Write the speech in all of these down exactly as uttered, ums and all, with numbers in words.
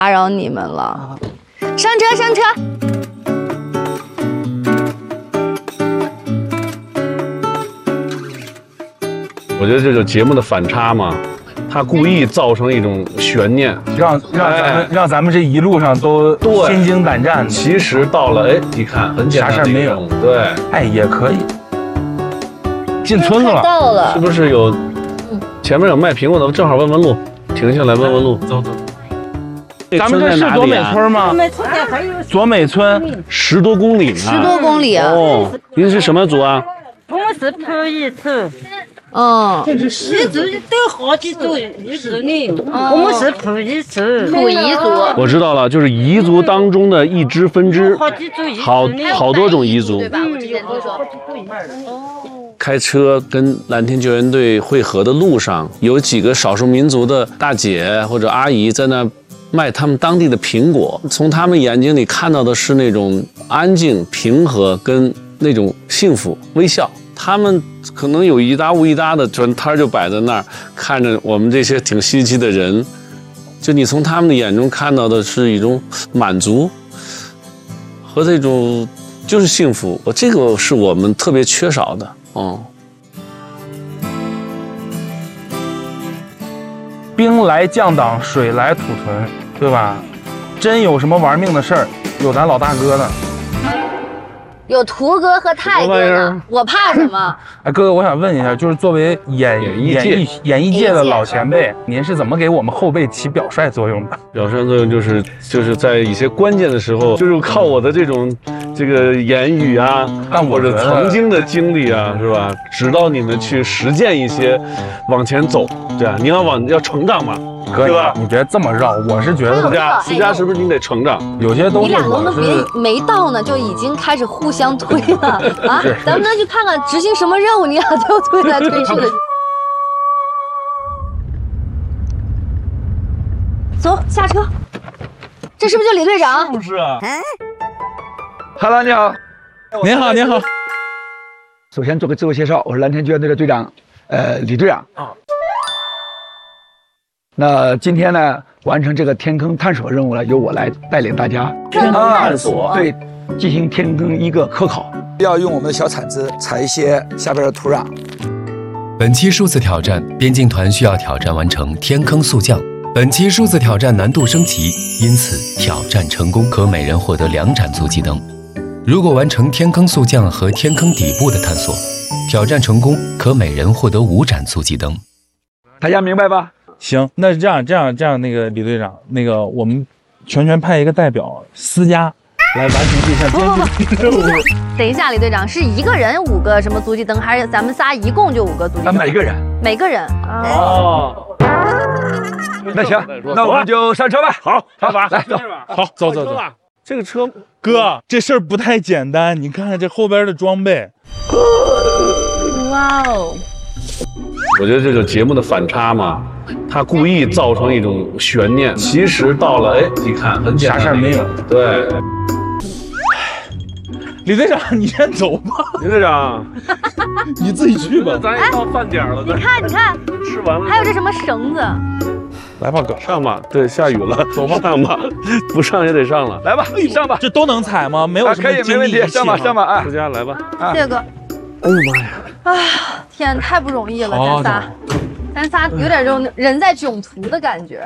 打扰你们了，上车上车。 我觉得这就是节目的反差嘛，他故意造成一种悬念， 让让咱们、哎、让咱们这一路上都心惊胆战。 其实到了，哎，一看很简单， 啥事没有。 对， 哎，也可以。进村子了， 到了， 是不是有？前面有卖苹果的，正好问问路，停下来问问路。走走。 咱们这是左美村吗？左美村十多公里呢。 十多公里啊！ 哦，您是什么族啊？ 我们是普彝族。 嗯， 彝族都好几族彝族呢，我们是普彝族。 普彝族， 我知道了，就是彝族当中的一支分支， 好几族彝族， 好好多种彝族， 对吧？我之前听说。 开车跟蓝天救援队会合的路上，有几个少数民族的大姐或者阿姨在那卖他们当地的苹果，从他们眼睛里看到的是那种安静、平和跟那种幸福、微笑。他们可能有一搭无一搭的专摊就摆在那儿，看着我们这些挺稀奇的人，就你从他们的眼中看到的是一种满足和这种就是幸福。我这个是我们特别缺少的。哦， 兵来将挡，水来土屯，对吧？真有什么玩命的事儿，有咱老大哥呢。 有图哥和泰哥呢，我怕什么？ 哎，哥哥，我想问一下，就是作为演演艺演艺演艺界的老前辈，您是怎么给我们后辈起表率作用的？ 表率作用就是就是在一些关键的时候，就是靠我的这种这个言语啊，或者曾经的经历啊，是吧？指导你们去实践一些，往前走，对啊，你要往要成长嘛。 哥，对吧？你别这么绕，我是觉得思佳，思佳是不是你得成长？ 有些东西你俩能不能别没到呢，就已经开始互相推了啊？咱们再去看看执行什么任务，你俩就推来推去的。走，下车。这是不是就李队长？ 是不是啊？ 哈喽，你好。 您好，您好。 首先做个自我介绍，我是蓝天救援队的队长，呃，李队长。啊。那今天呢，完成这个天坑探索任务呢，由我来带领大家天坑探索， 对，进行天坑一个科考，要用我们的小铲子踩一些下边的土壤。 本期数字挑战，边境团需要挑战完成天坑速降。本期数字挑战难度升级，因此挑战成功可每人获得两盏足迹灯。如果完成天坑速降和天坑底部的探索，挑战成功可每人获得五盏足迹灯。 大家明白吧？ 行，那这样这样这样，那个李队长，那个我们全权派一个代表思佳来完成这项边境任务。 等一下，李队长，是一个人五个什么足迹灯，还是咱们仨一共就五个足迹灯？ 每个人， 每个人。 哦。 那行，那我们就上车吧。 好， 好吧，来走， 好，走走走。 这个车， 哥，这事儿不太简单，你看看这后边的装备。 哇哦！ 我觉得这就是节目的反差嘛。他故意造成一种悬念，其实到了，哎，一看很简单， 啥事没有。 对， 李队长，你先走吧。 李队长， 你自己去吧。 咱也到饭点了， 你看，你看， 吃完了， 还有这什么绳子？ 来吧，哥， 上吧。对，下雨了，走吧，上吧，不上也得上了。 来吧，上吧。 这都能踩吗？没有什么可以，没问题。上吧，上吧，啊， 思佳来吧。 谢谢哥。 哎呦妈呀！ 啊，天，太不容易了，咱仨。咱仨有点这种人在囧途的感觉。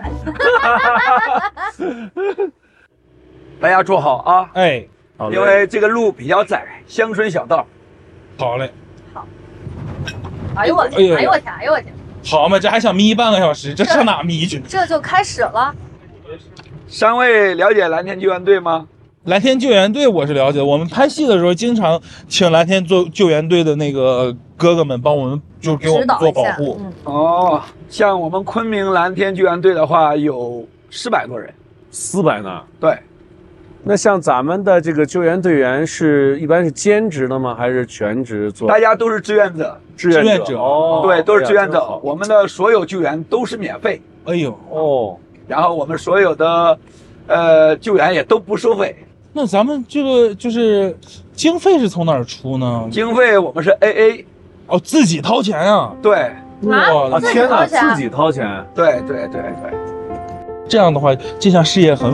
大家坐好啊！ 哎， 因为这个路比较窄，乡村小道。 好嘞。 好。哎呦我天！哎呦我天！哎呦我天！ 好嘛，这还想眯半个小时，这上哪眯去？ 这就开始了。 三位了解蓝天救援队吗？ 蓝天救援队我是了解，我们拍戏的时候经常请蓝天做救援队的那个哥哥们帮我们，就给我们做保护。 嗯、哦，像我们昆明蓝天救援队的话，有四百多人。 四百呢？ 对。 那像咱们的这个救援队员是一般是兼职的吗？还是全职做？ 大家都是志愿者。 志愿者哦，对，都是志愿者。哎、我们的所有救援都是免费。 哎呦哦， 然后我们所有的呃救援也都不收费。 那咱们这个就是经费是从哪儿出呢？ 经费我们是 A A， 哦，自己掏钱啊？ 对， 哇， 天哪，自己掏钱？ 对对对对。 这样的话，这项事业很